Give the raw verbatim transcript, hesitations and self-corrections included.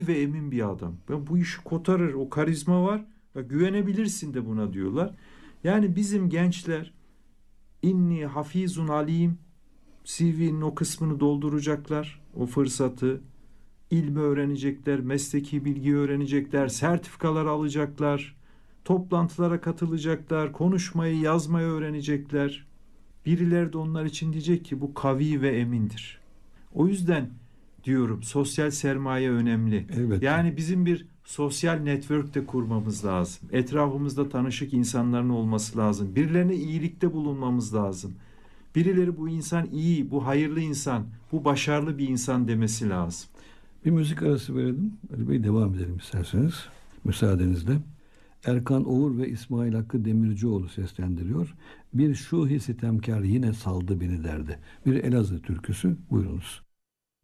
ve emin bir adam. Ben bu işi kotarır, o karizma var. Bak, güvenebilirsin de buna diyorlar. Yani bizim gençler inni hafizun alim C V'nin o kısmını dolduracaklar. O fırsatı, ilmi öğrenecekler, mesleki bilgi öğrenecekler, sertifikalar alacaklar, toplantılara katılacaklar, konuşmayı, yazmayı öğrenecekler. Birileri de onlar için diyecek ki bu kavi ve emindir. O yüzden diyorum sosyal sermaye önemli. Elbette. Yani bizim bir sosyal network de kurmamız lazım. Etrafımızda tanışık insanların olması lazım. Birilerine iyilikte bulunmamız lazım. Birileri bu insan iyi, bu hayırlı insan, bu başarılı bir insan demesi lazım. Bir müzik arası verelim. Ali Bey, devam edelim isterseniz. Müsaadenizle. Erkan Oğur ve İsmail Hakkı Demircioğlu seslendiriyor. Bir şu sitemkar yine saldı beni derdi. Bir Elazığ türküsü. Buyurunuz.